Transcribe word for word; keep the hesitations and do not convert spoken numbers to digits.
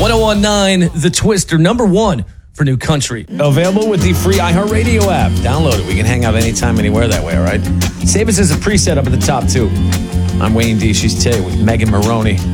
ten nineteen, The Twister, number one for new country. Available with the free iHeartRadio app. Download it. We can hang out anytime, anywhere that way, all right? Save us as a preset up at the top, too. I'm Wayne D. She's Tay with Megan Maroney.